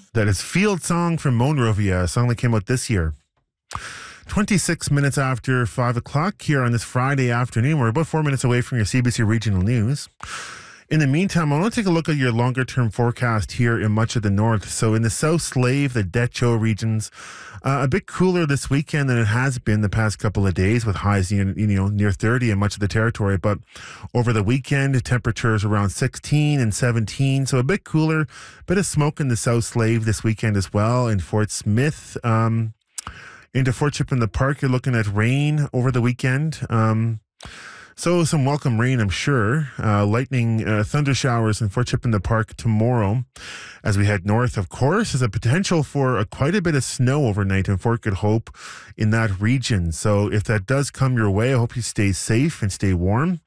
That is Field Song from Monrovia, a song that came out this year. 26 minutes after 5 o'clock here on this Friday afternoon. We're about 4 minutes away from your CBC Regional News. In the meantime, I want to take a look at your longer-term forecast here in much of the north. So in the South Slave, the Decho regions, a bit cooler this weekend than it has been the past couple of days, with highs near 30 in much of the territory. But over the weekend, temperatures around 16 and 17, so a bit cooler. Bit of smoke in the South Slave this weekend as well. In Fort Smith, into Fort Chip in the Park, you're looking at rain over the weekend. So some welcome rain, I'm sure. Lightning, thunder showers in Fort Chip in the Park tomorrow. As we head north, of course, there's a potential for quite a bit of snow overnight in Fort Good Hope in that region. So if that does come your way, I hope you stay safe and stay warm.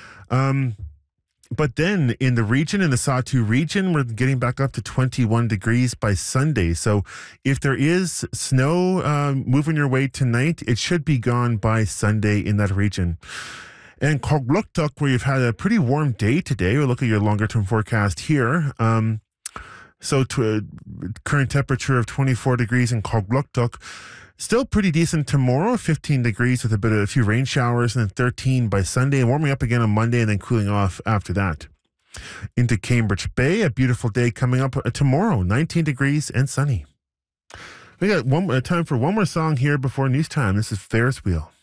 But then in the region, in the Sawtooth region, we're getting back up to 21 degrees by Sunday. So if there is snow moving your way tonight, it should be gone by Sunday in that region. And Cogluktuk, where you've had a pretty warm day today, we'll look at your longer-term forecast here. So to a current temperature of 24 degrees in Cogluktuk. Still pretty decent tomorrow, 15 degrees with a few rain showers, and then 13 by Sunday, and warming up again on Monday, and then cooling off after that. Into Cambridge Bay, a beautiful day coming up tomorrow, 19 degrees and sunny. We got time for one more song here before news time. This is Ferris Wheel.